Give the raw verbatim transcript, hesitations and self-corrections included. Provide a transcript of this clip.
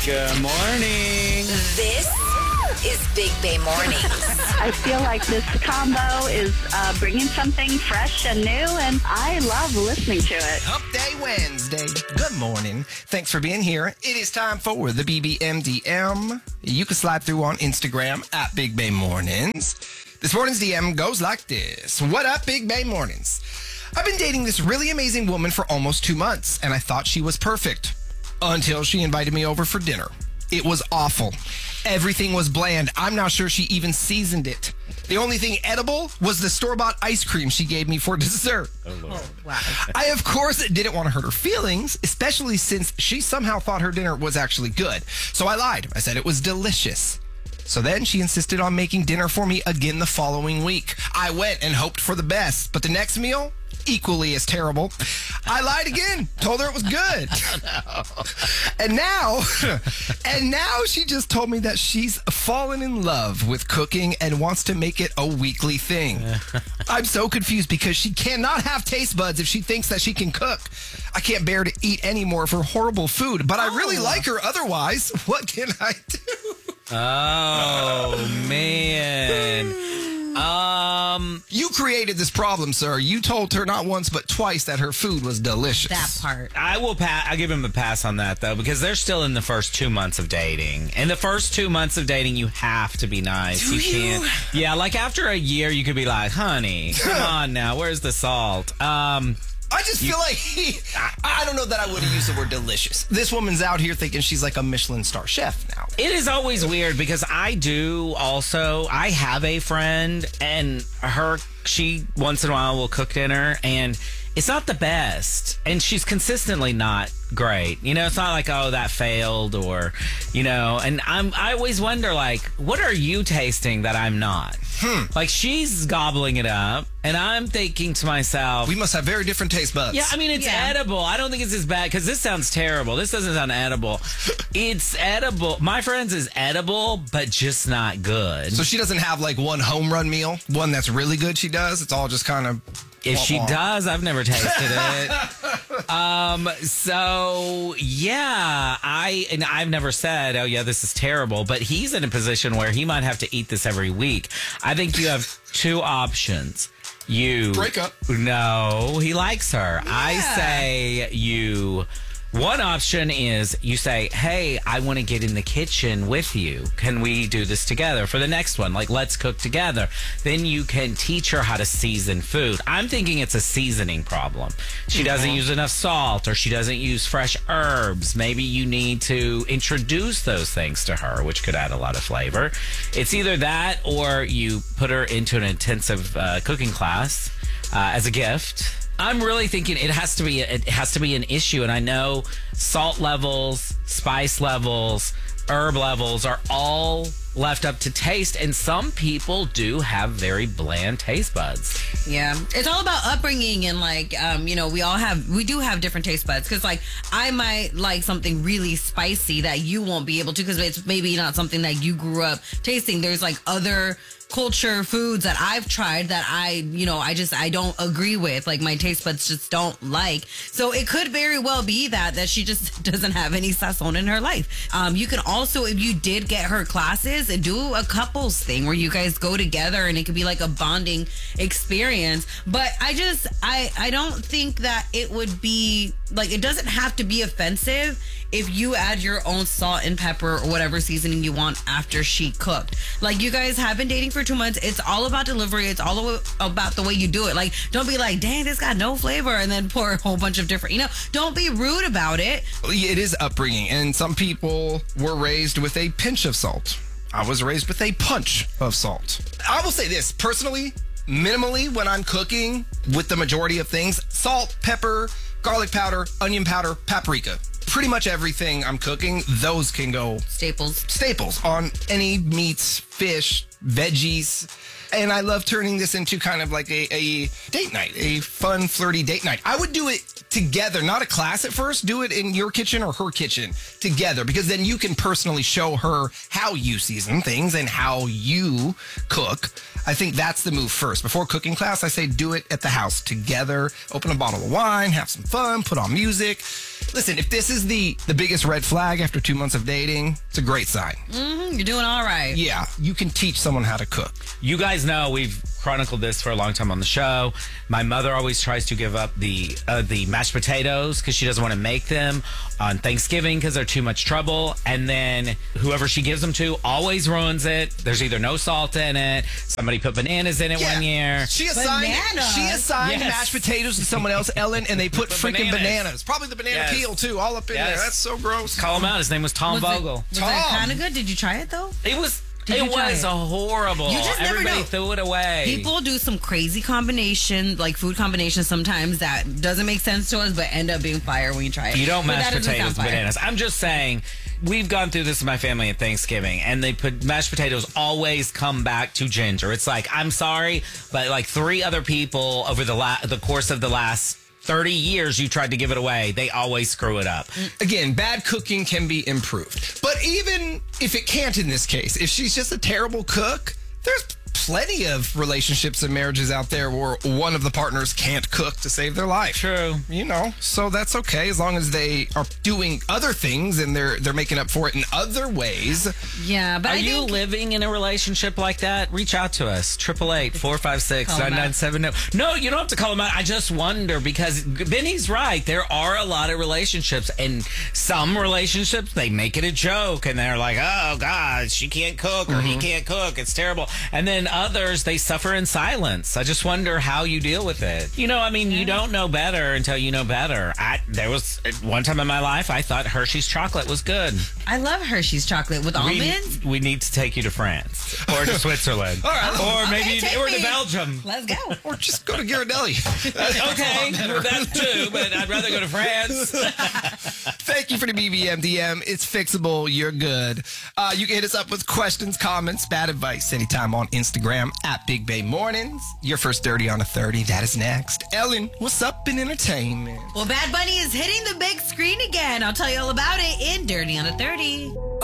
Good morning. This is Big Bay Mornings. I feel like this combo is uh, bringing something fresh and new, and I love listening to it. Hump Day Wednesday. Good morning. Thanks for being here. It is time for the B B M D M. You can slide through on Instagram at Big Bay Mornings. This morning's D M goes like this. What up, Big Bay Mornings? I've been dating this really amazing woman for almost two months, and I thought she was perfect until she invited me over for dinner. It was awful. Everything was bland. I'm not sure she even seasoned it. The only thing edible was the store-bought ice cream she gave me for dessert. Oh, Lord. Oh, wow. I, of course, didn't want to hurt her feelings, especially since she somehow thought her dinner was actually good. So I lied. I said it was delicious. So then she insisted on making dinner for me again the following week. I went and hoped for the best, but the next meal, equally as terrible. I lied again, told her it was good. And now, and now she just told me that she's fallen in love with cooking and wants to make it a weekly thing. I'm so confused because she cannot have taste buds if she thinks that she can cook. I can't bear to eat any more of her horrible food, but I really like her otherwise. What can I do? Oh, man. Um, You created this problem, sir. You told her not once but twice that her food was delicious. That part. I will pass. I'll give him a pass on that, though, because they're still in the first two months of dating. In the first two months of dating, you have to be nice. Do you you? can't. Yeah, like after a year, you could be like, honey, come on now. Where's the salt? Um... I just feel like he, I don't know that I would have used the word delicious. This woman's out here thinking she's like a Michelin star chef now. It is always weird because I do also, I have a friend and her, she once in a while will cook dinner and it's not the best. And she's consistently not great. You know, it's not like, oh, that failed or, you know, and I'm, I always wonder, like, what are you tasting that I'm not? Hmm. Like, she's gobbling it up and I'm thinking to myself, We must have very different taste buds. yeah, I mean, it's Yeah. edible. I don't think it's as bad because this sounds terrible. This doesn't sound edible. It's edible. My friend's is edible, but just not good. So she doesn't have like one home run meal, one that's really good she does. It's all just kind of. If she wah-wah. does, I've never tasted it. um. So yeah, I and I've never said, oh yeah, this is terrible. But he's in a position where he might have to eat this every week. I think you have two options. You Break up. No, he likes her. I say you. One option is you say, hey, I want to get in the kitchen with you. Can we do this together? For the next one, like, let's cook together. Then you can teach her how to season food. I'm thinking it's a seasoning problem. She doesn't use enough salt or she doesn't use fresh herbs. Maybe you need to introduce those things to her, which could add a lot of flavor. It's either that or you put her into an intensive uh, cooking class uh, as a gift. I'm really thinking it has to be it has to be an issue, and I know salt levels, spice levels, herb levels are all left up to taste, and some people do have very bland taste buds. Yeah, it's all about upbringing and like, um, you know, we all have, we do have different taste buds because like I might like something really spicy that you won't be able to because it's maybe not something that you grew up tasting. There's like other culture foods that I've tried that I, you know, I just, I don't agree with. Like my taste buds just don't like. So it could very well be that, that she just doesn't have any sazon in her life. Um, you can also, if you did get her classes, do a couples thing where you guys go together and it could be like a bonding experience. But I just, I, I don't think that it would be like, it doesn't have to be offensive if you add your own salt and pepper or whatever seasoning you want after she cooked. Like you guys have been dating for two months. It's all about delivery. It's all about the way you do it. Like, don't be like, dang, this got no flavor and then pour a whole bunch of different, you know, don't be rude about it. It is upbringing, and some people were raised with a pinch of salt. I was raised with a punch of salt. I will say this, personally, minimally when I'm cooking with the majority of things, salt, pepper, garlic powder, onion powder, paprika. Pretty much everything I'm cooking, those can go Staples. staples on any meats, fish, veggies. And I love turning this into kind of like a, a date night, a fun, flirty date night. I would do it together, not a class at first. Do it in your kitchen or her kitchen together, because then you can personally show her how you season things and how you cook. I think that's the move first. Before cooking class, I say do it at the house together. Open a bottle of wine, have some fun, put on music. Listen, if this is the, the biggest red flag after two months of dating, it's a great sign. Mm-hmm, you're doing all right. Yeah, you can teach someone how to cook. You guys know we've chronicled this for a long time on the show. My mother always tries to give up the uh, the mashed potatoes because she doesn't want to make them on Thanksgiving because they're too much trouble. And then whoever she gives them to always ruins it. There's either no salt in it. Somebody put bananas in it Yeah. one year. She assigned Bananas? she assigned Yes. mashed potatoes to someone else, Ellen, and they put Put freaking bananas. bananas. Probably the banana Yes. peel too, all up in Yes. there. That's so gross. Call him out. His name was Tom Was Vogel. it, was Tom. it kind of good? Did you try it though? It, was. Did it you try was it? horrible. You just never Everybody know. threw it away. People do some crazy combination, like food combinations sometimes that doesn't make sense to us, but end up being fire when you try it. You don't But mash that doesn't potatoes sound with fire. bananas. I'm just saying, we've gone through this in my family at Thanksgiving, and they put mashed potatoes always come back to ginger. It's like, I'm sorry, but like three other people over the la- the course of the last thirty years, you tried to give it away. They always screw it up. Again, bad cooking can be improved. But even if it can't in this case, if she's just a terrible cook, there's plenty of relationships and marriages out there where one of the partners can't cook to save their life. True. You know, so that's okay as long as they are doing other things and they're they're making up for it in other ways. Yeah, but Are I you think living in a relationship like that? Reach out to us. triple eight, four five six, nine nine seven zero. No, you don't have to call them out. I just wonder because Benny's right. There are a lot of relationships, and some relationships, they make it a joke, and they're like, oh, God, she can't cook or he can't cook. It's terrible. And then others, they suffer in silence. I just wonder how you deal with it. You know, I mean, you don't know better until you know better. I, there was one time in my life, I thought Hershey's chocolate was good. I love Hershey's chocolate with We, almonds. we need to take you to France or to Switzerland. All right. Or maybe Okay, take or to me. Belgium. Let's go. Or just go to Ghirardelli. Okay, well, that too, but I'd rather go to France. Thank you for the B B M D M. It's fixable. You're good. Uh, you can hit us up with questions, comments, bad advice anytime on Instagram at Big Bay Mornings. Your first dirty on a thirty. That is next. Ellen, what's up in entertainment? Well, Bad Bunny is hitting the big screen again. I'll tell you all about it in Dirty on a thirty.